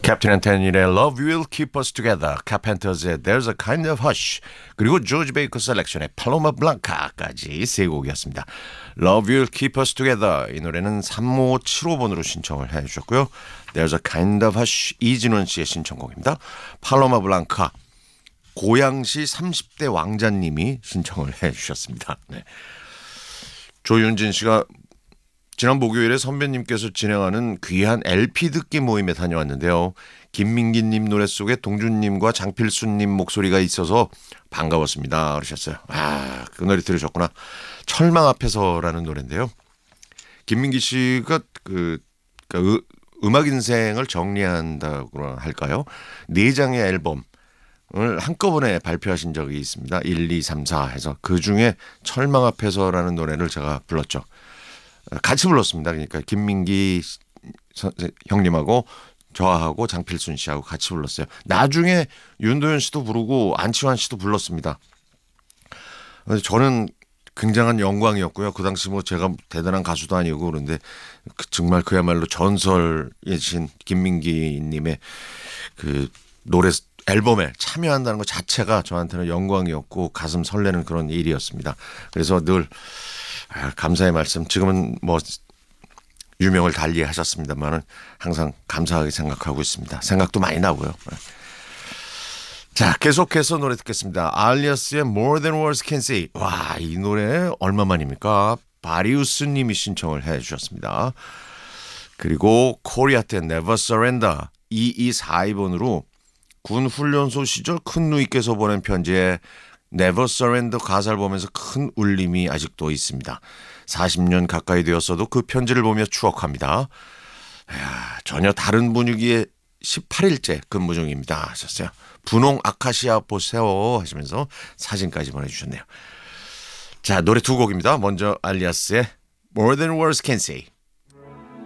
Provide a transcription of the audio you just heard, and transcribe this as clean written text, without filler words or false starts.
캡틴 앤토니의 Love Will Keep Us Together, 카펜터즈의 There's a Kind of Hush, 그리고 조지 베이커 셀렉션의 Paloma Blanca까지 세 곡이었습니다. Love Will Keep Us Together, 이 노래는 3575번으로 신청을 해주셨고요. There's a Kind of Hush, 이진원 씨의 신청곡입니다. Paloma Blanca, 고양시 30대 왕자님이 신청을 해주셨습니다. 네. 조윤진 씨가 지난 목요일에 선배님께서 진행하는 귀한 LP 듣기 모임에 다녀왔는데요. 김민기님 노래 속에 동준님과 장필수님 목소리가 있어서 반가웠습니다. 그러셨어요. 아, 그 노래 들으셨구나. 철망 앞에서라는 노래인데요. 김민기 씨가 음악 인생을 정리한다고 할까요? 4장의 앨범을 한꺼번에 발표하신 적이 있습니다. 1, 2, 3, 4 해서 그중에 철망 앞에서라는 노래를 제가 불렀죠. 같이 불렀습니다. 그러니까 김민기 형님하고 저하고 장필순 씨하고 같이 불렀어요. 나중에 윤도현 씨도 부르고 안치환 씨도 불렀습니다. 저는 굉장한 영광이었고요. 그 당시 뭐 제가 대단한 가수도 아니고 그런데 정말 그야말로 전설이신 김민기 님의 그 노래 앨범에 참여한다는 것 자체가 저한테는 영광이었고 가슴 설레는 그런 일이었습니다. 그래서 늘 감사의 말씀, 지금은 뭐 유명을 달리 하셨습니다만은 항상 감사하게 생각하고 있습니다. 생각도 많이 나고요. 자, 계속해서 노래 듣겠습니다. 알리아스의 More Than Words Can Say. 와, 이 노래 얼마만입니까? 바리우스 님이 신청을 해 주셨습니다. 그리고 코리아트의 Never Surrender 2242번으로 군 훈련소 시절 큰 누이께서 보낸 편지에 Never Surrender 가사를 보면서 큰 울림이 아직도 있습니다. 40년 가까이 되었어도 그 편지를 보며 추억합니다. 이야, 전혀 다른 분위기의 18일째 근무 중입니다 하셨어요. 분홍 아카시아 보세요 하시면서 사진까지 보내주셨네요. 자, 노래 두 곡입니다. 먼저 알리아스의 More Than Words Can Say,